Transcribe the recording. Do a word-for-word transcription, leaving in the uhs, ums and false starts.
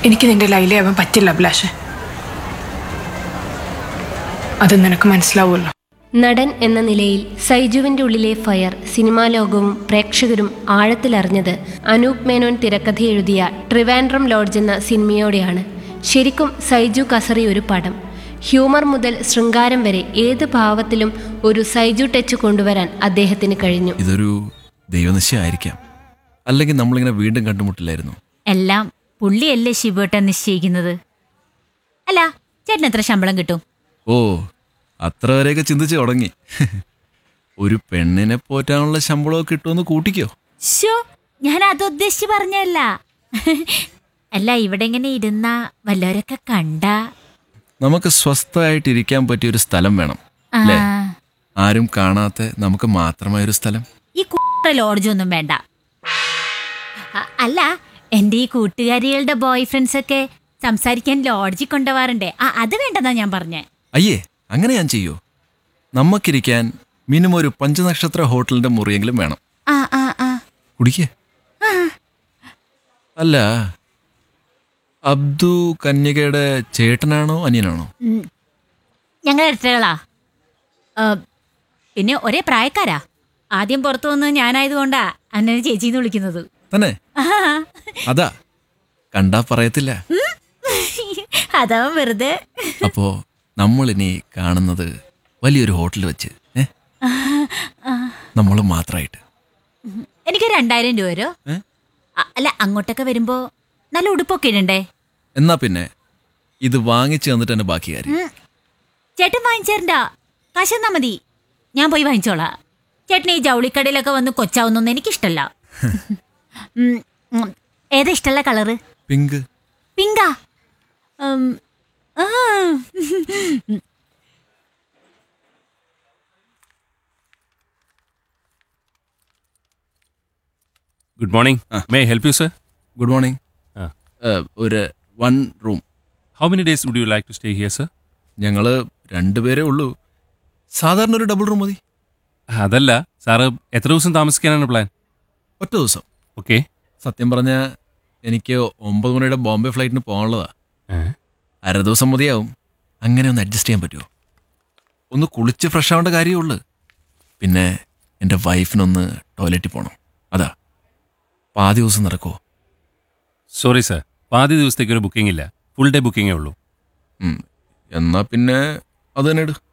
എനിക്ക് നിന്റെ ലൈലയാവാൻ പറ്റില്ല അഭിലാഷ്. അത് നിനക്ക് മനസ്സിലാവുമല്ലോ. നടൻ എന്ന നിലയിൽ സൈജുവിൻ്റെ ഉള്ളിലെ ഫയർ സിനിമാ ലോകവും പ്രേക്ഷകരും ആഴത്തിലറിഞ്ഞത് അനൂപ് മേനോൻ തിരക്കഥ എഴുതിയ ട്രിവാൻഡ്രം ലോഡ്ജ് എന്ന സിനിമയോടെയാണ്. ശരിക്കും സൈജു കസറി ഒരു പടം. ഹ്യൂമർ മുതൽ ശൃംഗാരം വരെ ഏത് ഭാവത്തിലും ഒരു സൈജു ടച്ച് കൊണ്ടുവരാൻ അദ്ദേഹത്തിന് കഴിഞ്ഞു. ഇതൊരു ദൈവനിശ്ചയമായിരിക്കാം, അല്ലെങ്കിൽ നമ്മളിങ്ങനെ വീണ്ടും കണ്ടുമുട്ടില്ലായിരുന്നു. എല്ലാം പുള്ളിയല്ലേ ശിവേട്ടൻ നിശ്ചയിക്കുന്നത്. അല്ല, ചേട്ടൻ എത്ര ശമ്പളം കിട്ടും? ഓ, അത്ര വരെയൊക്കെ ചിന്തിച്ച് തുടങ്ങി. ഒരു പെണ്ണിനെ പോറ്റാനുള്ള ശമ്പളമൊക്കെ കിട്ടുമെന്ന് കൂട്ടിക്കോ. ശോ, ഞാൻ അത് ഉദ്ദേശിച്ച് പറഞ്ഞല്ല. അല്ല, ഇവിടെ ഇങ്ങനെ ഇരുന്ന വല്ലവരൊക്കെ കണ്ട നമുക്ക് സ്വസ്ഥമായിട്ടിരിക്കാൻ പറ്റിയൊരു സ്ഥലം വേണം അല്ലേ? ആരും കാണാത്ത നമുക്ക് മാത്രമായൊരു സ്ഥലം. ഈ ലോഡ്ജൊന്നും വേണ്ട. അല്ല, എൻ്റെ ഈ കൂട്ടുകാരികളുടെ ബോയ് ഫ്രണ്ട്സ് ഒക്കെ സംസാരിക്കാൻ ലോഡ്ജിൽ കൊണ്ടുപോകാറുണ്ടേ. ആ, അത് വേണ്ടെന്നാ ഞാൻ പറഞ്ഞേ. അയ്യേ, അങ്ങനെ ഞാൻ ചെയ്യോ? നമുക്കിരിക്കാൻ മിനിമം ഒരു പഞ്ചനക്ഷത്ര ഹോട്ടലിന്റെ മുറിയെങ്കിലും വേണം. ആ ആ ആ കുടിക്കേ. അല്ല, അബ്ദു കന്യകയുടെ ചേട്ടനാണോ അനിയനാണോ? ഞങ്ങൾ ഇരട്ടകളാ. പിന്നെ ഒരേ പ്രായക്കാരാ. ആദ്യം പുറത്തു വന്ന് ഞാനായതുകൊണ്ടാ അന്നെ ചേച്ചിന്ന് വിളിക്കുന്നത്. തന്നെ? അതാ കണ്ടാ പറയത്തില്ല. അതാ വെറുതെ. അപ്പോ നമ്മളിനി കാണുന്നത് വലിയൊരു ഹോട്ടലിൽ വെച്ച് നമ്മൾ മാത്രമായിട്ട്. എനിക്ക് രണ്ടായിരം രൂപ വരോ? അല്ല, അങ്ങോട്ടൊക്കെ വരുമ്പോ നല്ല ഉടുപ്പൊക്കെ ഇടണ്ടേ? എന്നാ പിന്നെ ഇത് വാങ്ങിച്ചു തന്നിട്ട് തന്നെ ബാക്കി കാര്യം. ചേട്ടൻ വാങ്ങിച്ചേരണ്ട, കാശ് തന്നാ മതി, ഞാൻ പോയി വാങ്ങിച്ചോളാം. ചേട്ടൻ ഈ ജൗളിക്കടയിലൊക്കെ വന്ന് കൊച്ചാവുന്നൊന്നും എനിക്കിഷ്ടല്ല. ഏതാ ഇഷ്ടമുള്ള colour? Pink. പിങ്കാ? Good morning. May I help you sir? Good morning. ഒരു one room. How many days would you like to stay here sir? ഞങ്ങൾ രണ്ടുപേരേ ഉള്ളൂ. സാധാരണ ഒരു ഡബിൾ റൂം മതി. അതല്ല സാറ് എത്ര ദിവസം താമസിക്കാനാണ് പ്ലാൻ? ഒറ്റ ദിവസം. ഓക്കെ. സത്യം പറഞ്ഞാൽ എനിക്ക് ഒമ്പത് മണിയുടെ ബോംബെ ഫ്ലൈറ്റിന് പോകാനുള്ളതാ. അര ദിവസം മതിയാവും. അങ്ങനെ ഒന്ന് അഡ്ജസ്റ്റ് ചെയ്യാൻ പറ്റുമോ? ഒന്ന് കുളിച്ച് ഫ്രഷ് ആവേണ്ട കാര്യമുള്ളൂ. പിന്നെ എൻ്റെ വൈഫിനൊന്ന് ടോയ്ലറ്റിൽ പോകണം. അതാ. പാതി ദിവസം നടക്കുമോ? സോറി സർ, പാതി ദിവസത്തേക്ക് ഒരു ബുക്കിംഗ് ഇല്ല, ഫുൾ ഡേ ബുക്കിങ്ങേ ഉള്ളൂ. എന്നാ പിന്നെ അത് തന്നെ ഇട്.